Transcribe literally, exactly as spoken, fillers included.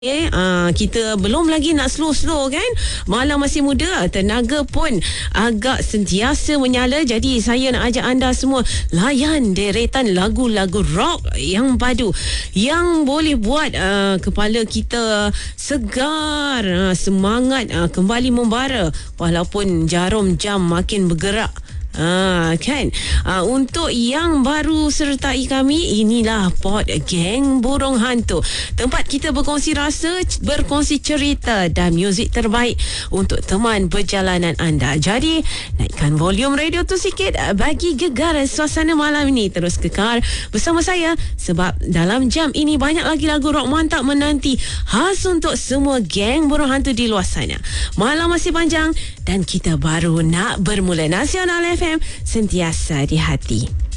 Eh, uh, kita belum lagi nak slow-slow kan. Malam masih muda, tenaga pun agak sentiasa menyala. Jadi saya nak ajak anda semua layan deretan lagu-lagu rock yang padu, yang boleh buat uh, kepala kita segar, uh, semangat uh, kembali membara walaupun jarum jam makin bergerak. Ah, kan. Ah, untuk yang baru sertai kami, inilah Pod Geng Burung Hantu, tempat kita berkongsi rasa, berkongsi cerita dan muzik terbaik untuk teman perjalanan anda. Jadi naikkan volume radio tu sikit bagi gegar suasana malam ini. Terus kekal bersama saya, sebab dalam jam ini banyak lagi lagu rock mantap menanti khas untuk semua geng burung hantu di luar sana. Malam masih panjang dan kita baru nak bermula. Nasional F M, sentiasa di hati.